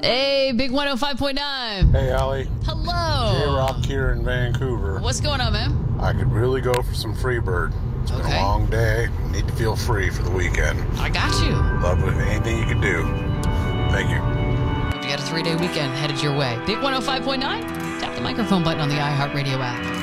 Hey, Big 105.9. Hey, Allie. Hello. J-Rock here in Vancouver. What's going on, man? I could really go for some Freebird. It's been a long day. Need to feel free for the weekend. I got you. Love with anything you can do. Thank you. Hope you got a 3-day weekend headed your way. Big 105.9. Tap the microphone button on the iHeartRadio app.